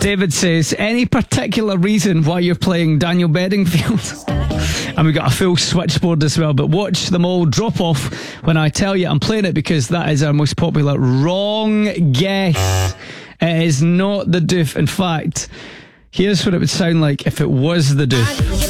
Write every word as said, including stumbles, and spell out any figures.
David says, any particular reason why you're playing Daniel Bedingfield? And we got a full switchboard as well, but watch them all drop off when I tell you I'm playing it, because that is our most popular. Wrong guess. It is not the Doof. In fact, here's what it would sound like if it was the Doof.